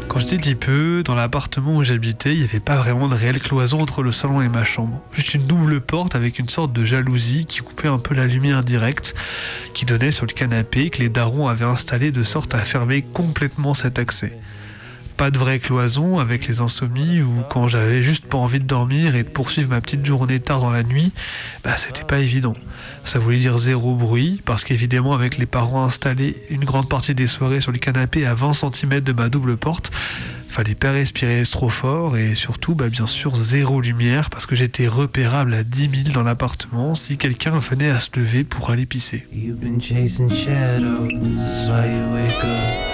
Quand je dis peu, dans l'appartement où j'habitais, il n'y avait pas vraiment de réelle cloison entre le salon et ma chambre. Juste une double porte avec une sorte de jalousie qui coupait un peu la lumière directe, qui donnait sur le canapé que les darons avaient installé de sorte à fermer complètement cet accès. Pas de vraie cloison avec les insomnies ou quand j'avais juste pas envie de dormir et de poursuivre ma petite journée tard dans la nuit, c'était pas évident. Ça voulait dire zéro bruit parce qu'évidemment avec les parents installés une grande partie des soirées sur le canapé à 20 cm de ma double porte, fallait pas respirer trop fort et surtout bien sûr zéro lumière parce que j'étais repérable à 10 000 dans l'appartement si quelqu'un venait à se lever pour aller pisser.